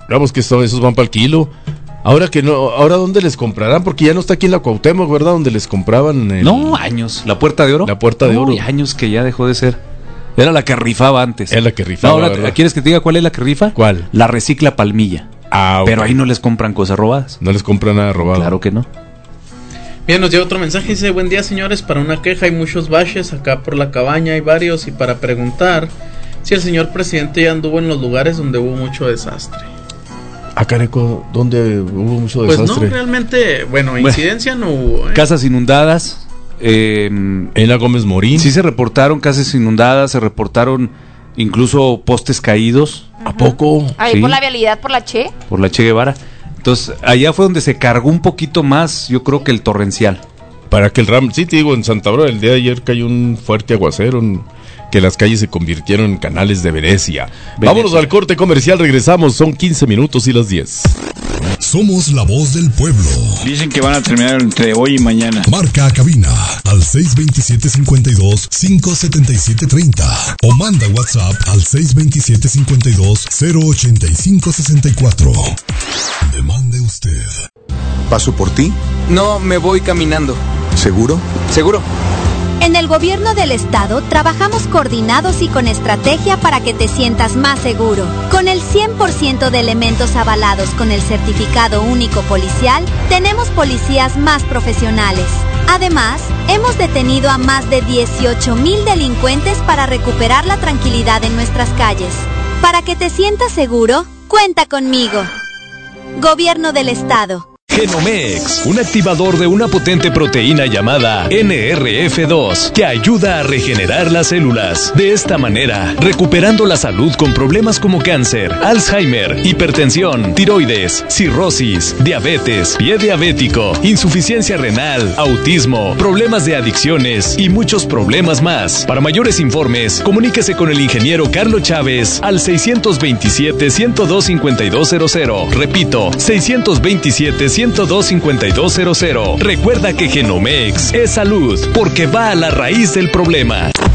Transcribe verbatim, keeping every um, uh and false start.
Vamos que esto, esos van para el kilo. Ahora que no, ahora ¿dónde les comprarán? Porque ya no está aquí en la Cuauhtémoc, ¿verdad? Donde les compraban el... No, años. ¿La Puerta de Oro? La Puerta de no, Oro. Y años que ya dejó de ser. Era la que rifaba antes. Era la que rifaba, no, ahora, ¿verdad? ¿quieres que te diga cuál es la que rifa? ¿Cuál? La Recicla Palmilla. Ah, Pero okay. ahí no les compran cosas robadas. No les compran nada robado. Claro que no. Bien, nos llega otro mensaje, dice: buen día señores, para una queja hay muchos baches, acá por la cabaña hay varios, y para preguntar si el señor presidente ya anduvo en los lugares donde hubo mucho desastre. Ah, careco, ¿dónde hubo mucho Pues desastre? no, realmente, bueno, incidencia bueno, no hubo. ¿eh? Casas inundadas. Eh, en la Gómez Morín. Sí se reportaron casas inundadas, se reportaron incluso postes caídos. Uh-huh. ¿A poco? Ahí sí, por la vialidad, por la Che. Por la Che Guevara. Entonces, allá fue donde se cargó un poquito más, yo creo que el torrencial. Para que el RAM, sí te digo, en Santa Bárbara el día de ayer cayó un fuerte aguacero, un, que las calles se convirtieron en canales de Venecia. Venecia. Vámonos al corte comercial, regresamos, son quince minutos y las diez. Somos la voz del pueblo. Dicen que van a terminar entre hoy y mañana. Marca a cabina al seis dos siete, cinco dos, cinco siete siete tres cero o manda WhatsApp al seis dos siete, cinco dos, cero ocho cinco seis cuatro. Demande usted. ¿Paso por ti? No, me voy caminando. ¿Seguro? ¿Seguro? En el gobierno del estado trabajamos coordinados y con estrategia para que te sientas más seguro. Con el cien por ciento de elementos avalados con el certificado único policial, tenemos policías más profesionales. Además, hemos detenido a más de dieciocho mil delincuentes para recuperar la tranquilidad en nuestras calles. Para que te sientas seguro, cuenta conmigo. Gobierno del estado. Genomex, un activador de una potente proteína llamada N R F dos que ayuda a regenerar las células. De esta manera, recuperando la salud con problemas como cáncer, Alzheimer, hipertensión, tiroides, cirrosis, diabetes, pie diabético, insuficiencia renal, autismo, problemas de adicciones y muchos problemas más. Para mayores informes, comuníquese con el ingeniero Carlos Chávez al seis dos siete, uno dos cinco dos cero cero. Repito, seis dos siete, uno dos cinco dos cero cero. Recuerda que Genomex es salud porque va a la raíz del problema.